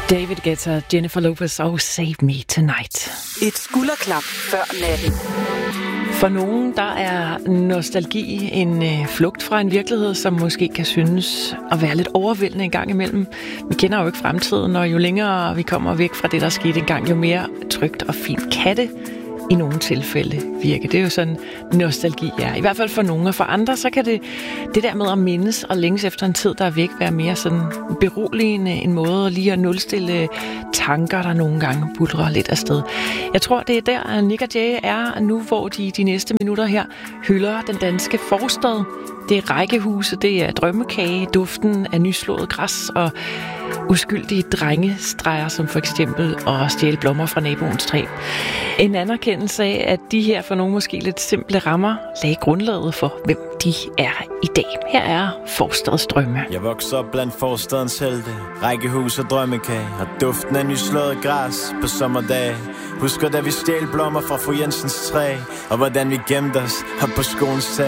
David Guetta, Jennifer Lopez og Save Me Tonight. Et skulderklap før natten. For nogen, der er nostalgi en flugt fra en virkelighed, som måske kan synes at være lidt overvældende en gang imellem. Vi kender jo ikke fremtiden, og jo længere vi kommer væk fra det, der skete engang, jo mere trygt og fint kan det i nogle tilfælde virke. Det er jo sådan, nostalgi er. I hvert fald for nogle, og for andre, så kan det der med at mindes og længes efter en tid, der er væk, være mere sådan beroligende en måde lige at nulstille tanker, der nogle gange buldrer lidt afsted. Jeg tror, det er der, Nick og Jay er nu, hvor de næste minutter her hylder den danske forstad. Det er rækkehuse, det er drømmekage, duften af nyslået græs og uskyldige drengestreger, som for eksempel at stjæle blommer fra naboens træ. En anerkendelse af, at de her for nogle måske lidt simple rammer lagde grundlaget for, hvem de er i dag. Her er Forstads drømme. Jeg vokser op blandt forstadens helte, rækkehus og drømmekage, og duften af nyslået græs på sommerdage. Husker da vi stjal blommer fra fru Jensens træ, og hvordan vi gemte os op på skolens tag.